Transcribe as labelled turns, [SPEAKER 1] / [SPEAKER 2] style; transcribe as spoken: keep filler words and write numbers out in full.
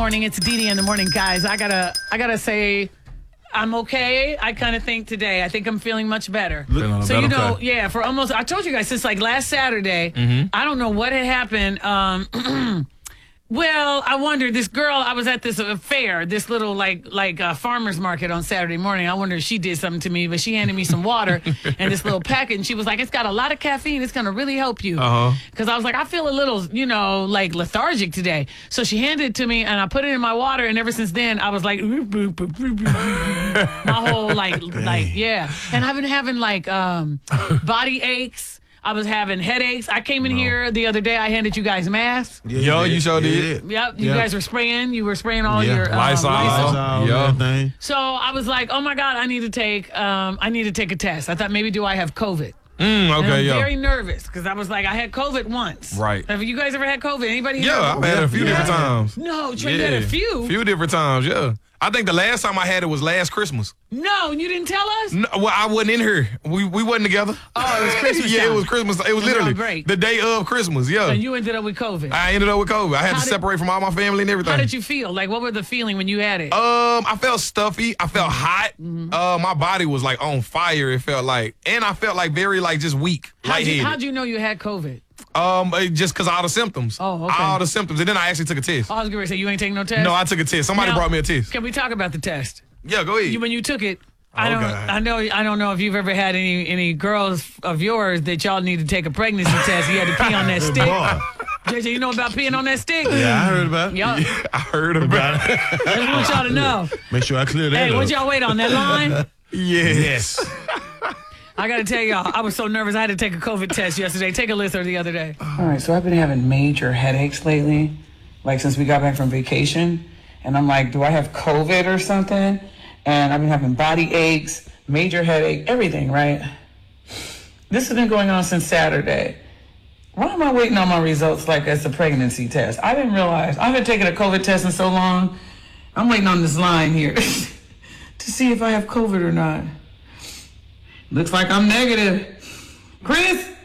[SPEAKER 1] morning. It's Dee Dee in the morning, guys. I gotta, I gotta say, I'm okay. I kind of think today. I think I'm feeling much better.
[SPEAKER 2] Feeling
[SPEAKER 1] so
[SPEAKER 2] better,
[SPEAKER 1] you know,
[SPEAKER 2] okay.
[SPEAKER 1] yeah. For almost, I told you guys since like last Saturday.
[SPEAKER 2] Mm-hmm.
[SPEAKER 1] I don't know what had happened. Um, well, I wondered. This girl, I was at this uh, fair, this little like like uh, farmers market on Saturday morning. I wonder if she did something to me, but she handed me some water and this little packet, and she was like, "It's got a lot of caffeine. It's gonna really help you."
[SPEAKER 2] Uh-huh.
[SPEAKER 1] Because I was like, I feel a little, you know, like lethargic today. So she handed it to me, and I put it in my water, and ever since then, I was like, my whole like, like, yeah. And I've been having like um, body aches. I was having headaches. I came in
[SPEAKER 2] No.
[SPEAKER 1] here the other day. I handed you guys masks.
[SPEAKER 2] Yeah, Yo, you sure did.
[SPEAKER 1] Yep, you
[SPEAKER 2] Yeah.
[SPEAKER 1] guys were spraying. You were spraying all
[SPEAKER 2] Yeah.
[SPEAKER 1] your um,
[SPEAKER 2] Lysol.
[SPEAKER 1] Lysol.
[SPEAKER 2] Yeah.
[SPEAKER 3] everything.
[SPEAKER 1] So I was like, oh my God, I need to take, um, I need to take a test. I thought maybe do I have COVID?
[SPEAKER 2] Mm,
[SPEAKER 1] And
[SPEAKER 2] okay,
[SPEAKER 1] I'm
[SPEAKER 2] yeah.
[SPEAKER 1] very nervous because I was like, I had COVID once.
[SPEAKER 2] Right.
[SPEAKER 1] Have you guys ever had COVID? Anybody?
[SPEAKER 2] Yeah,
[SPEAKER 1] had
[SPEAKER 2] I've had it a few
[SPEAKER 3] Yeah.
[SPEAKER 2] different times.
[SPEAKER 1] No, Trey, you had a few.
[SPEAKER 2] Few different times, yeah. I think the last time I had it was last Christmas.
[SPEAKER 1] No, you didn't tell us?
[SPEAKER 2] No, well, I wasn't in here. We we wasn't together.
[SPEAKER 1] Oh, it was Christmas
[SPEAKER 2] yeah,
[SPEAKER 1] time.
[SPEAKER 2] it was Christmas. It was
[SPEAKER 1] And we're all
[SPEAKER 2] literally
[SPEAKER 1] great.
[SPEAKER 2] the day of Christmas, yeah.
[SPEAKER 1] And you ended up with COVID.
[SPEAKER 2] I ended up with COVID. I had
[SPEAKER 1] How
[SPEAKER 2] to
[SPEAKER 1] did-
[SPEAKER 2] separate from all my family and everything.
[SPEAKER 1] How did you feel? Like, what was the feeling when you had it?
[SPEAKER 2] Um, I felt stuffy. I felt hot.
[SPEAKER 1] Mm-hmm.
[SPEAKER 2] Uh, my body was like on fire. It felt like, and I felt like very like just weak,
[SPEAKER 1] how'd, you,
[SPEAKER 2] lightheaded.
[SPEAKER 1] how'd you know you had COVID?
[SPEAKER 2] Um, uh, just because all the symptoms.
[SPEAKER 1] Oh, okay.
[SPEAKER 2] All the symptoms, and then I actually took a test.
[SPEAKER 1] Oh, I was going to say, you ain't taking no test?
[SPEAKER 2] No, I took a test. Somebody
[SPEAKER 1] Now,
[SPEAKER 2] brought me a test.
[SPEAKER 1] Can we talk about the test?
[SPEAKER 2] Yeah, go ahead.
[SPEAKER 1] You, when you took it, I
[SPEAKER 2] Oh,
[SPEAKER 1] don't.
[SPEAKER 2] God.
[SPEAKER 1] I know. I don't know if you've ever had any any girls of yours that y'all need to take a pregnancy test. You had to pee on that stick.
[SPEAKER 3] Boy.
[SPEAKER 1] J J, you know about peeing on that stick?
[SPEAKER 3] Yeah, I heard about it.
[SPEAKER 1] Y'all,
[SPEAKER 2] I heard about it.
[SPEAKER 1] I just want y'all to know.
[SPEAKER 3] Make sure I clear that
[SPEAKER 1] Hey,
[SPEAKER 3] up.
[SPEAKER 1] what y'all wait on that line?
[SPEAKER 2] Yes.
[SPEAKER 1] I got to tell y'all, I was so nervous. I had to take a COVID test yesterday. Take a listen the other day. All right, so I've been having major headaches lately, like since we got back from vacation. And I'm like, do I have COVID or something? And I've been having body aches, major headache, everything, right? This has been going on since Saturday. Why am I waiting on my results like as a pregnancy test? I didn't realize. I've been taking a COVID test in so long. I'm waiting on this line here to see if I have COVID or not. Looks like I'm negative. Chris?